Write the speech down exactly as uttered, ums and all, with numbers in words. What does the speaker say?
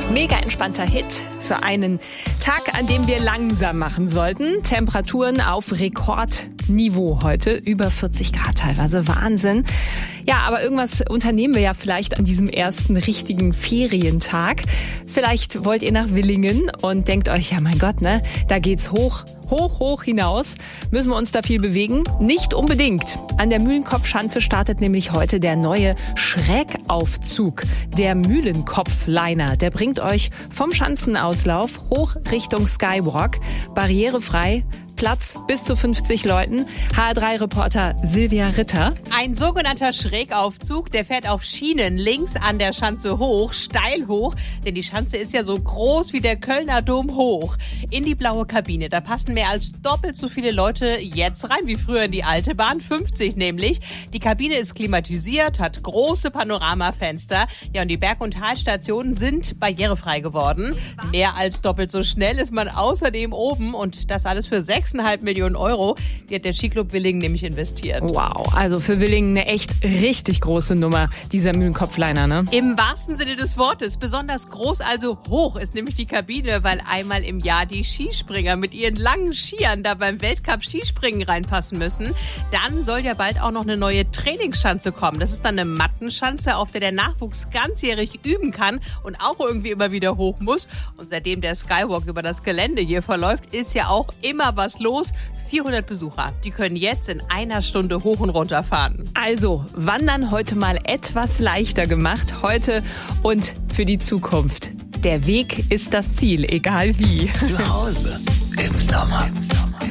Mega entspannter Hit für einen Tag, an dem wir langsam machen sollten. Temperaturen auf Rekordniveau heute, über vierzig Grad teilweise, Wahnsinn. Ja, aber irgendwas unternehmen wir ja vielleicht an diesem ersten richtigen Ferientag. Vielleicht wollt ihr nach Willingen und denkt euch, ja mein Gott, ne, da geht's hoch, hoch, hoch hinaus. Müssen wir uns da viel bewegen? Nicht unbedingt. An der Mühlenkopfschanze startet nämlich heute der neue Schrägaufzug, der Mühlenkopfliner. Der bringt euch vom Schanzenauslauf hoch Richtung Skywalk, barrierefrei, Platz bis zu fünfzig Leuten. H R drei Reporter Silvia Ritter. Ein sogenannter Schrägaufzug, der fährt auf Schienen links an der Schanze hoch, steil hoch, denn die Schanze ist ja so groß wie der Kölner Dom hoch. In die blaue Kabine, da passen mehr als doppelt so viele Leute jetzt rein wie früher in die alte Bahn, fünfzig nämlich. Die Kabine ist klimatisiert, hat große Panoramafenster. Ja, und die Berg- und Talstationen sind barrierefrei geworden. Mehr als doppelt so schnell ist man außerdem oben und das alles für sechs Komma fünf Millionen Euro. Die hat der Skiclub Willingen nämlich investiert. Wow, also für Willingen eine echt richtig große Nummer, dieser Mühlenkopfliner, ne? Im wahrsten Sinne des Wortes. Besonders groß, also hoch ist nämlich die Kabine, weil einmal im Jahr die Skispringer mit ihren langen Skiern da beim Weltcup Skispringen reinpassen müssen. Dann soll ja bald auch noch eine neue Trainingsschanze kommen. Das ist dann eine Mattenschanze, auf der der Nachwuchs ganzjährig üben kann und auch irgendwie immer wieder hoch muss. Und seitdem der Skywalk über das Gelände hier verläuft, ist ja auch immer was los. vierhundert Besucher, die können jetzt in einer Stunde hoch und runter fahren. Also, Wandern heute mal etwas leichter gemacht. Heute und für die Zukunft. Der Weg ist das Ziel, egal wie. Zu Hause im Sommer.